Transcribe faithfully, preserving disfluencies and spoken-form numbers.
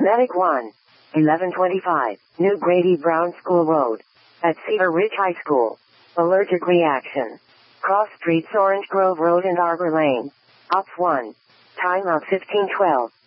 Medic one. eleven twenty-five, New Grady Brown School Road. At Cedar Ridge High School. Allergic reaction. Cross Streets, Orange Grove Road and Arbor Lane. Ops one. Time of fifteen twelve.